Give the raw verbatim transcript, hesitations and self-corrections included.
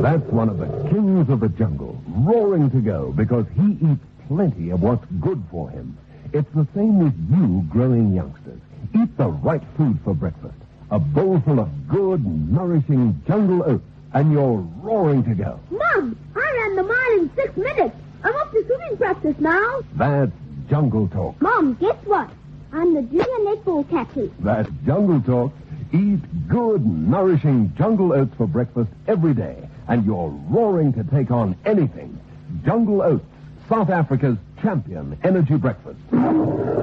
That's one of the kings of the jungle, roaring to go because he eats plenty of what's good for him. It's the same with you growing youngsters. Eat the right food for breakfast. A bowl full of good, nourishing jungle oats, and you're roaring to go. Mom, I ran the mile in six minutes. I'm off to swimming practice now. That's jungle talk. Mom, guess what? I'm the junior netball captain. That's jungle talk. Eat good, nourishing jungle oats for breakfast every day, and you're roaring to take on anything. Jungle Oats, South Africa's champion energy breakfast.